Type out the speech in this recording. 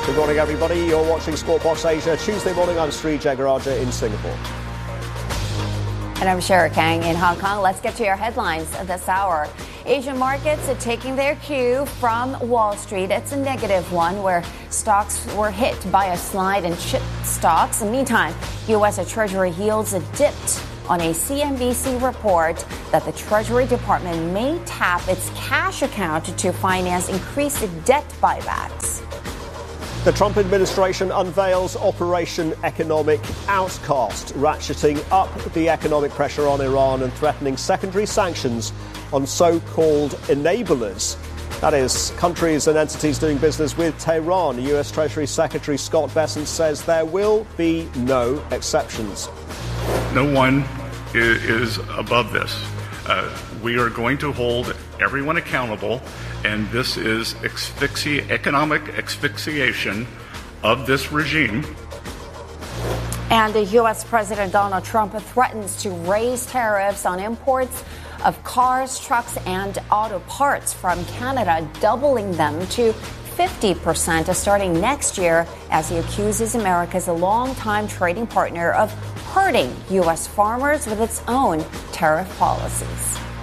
Good morning, everybody. You're watching Squawk Box Asia. Tuesday morning, I'm Sri Jagaraja in Singapore. And I'm Shara Kang in Hong Kong. Let's get to your headlines this hour. Asian markets are taking their cue from Wall Street. It's a negative one where stocks were hit by a slide in chip stocks. In the meantime, U.S. Treasury yields dipped on a CNBC report that the Treasury Department may tap its cash account to finance increased debt buybacks. The Trump administration unveils Operation Economic Outcast, ratcheting up the economic pressure on Iran and threatening secondary sanctions on so-called enablers. That is, countries and entities doing business with Tehran. U.S. Treasury Secretary Scott Bessent says there will be no exceptions. No one is above this. We are going to hold everyone accountable, and this is economic asphyxiation of this regime. And the U.S. President Donald Trump threatens to raise tariffs on imports of cars, trucks, and auto parts from Canada, doubling them to 50% starting next year, as he accuses America's longtime trading partner of hurting U.S. farmers with its own tariff policies.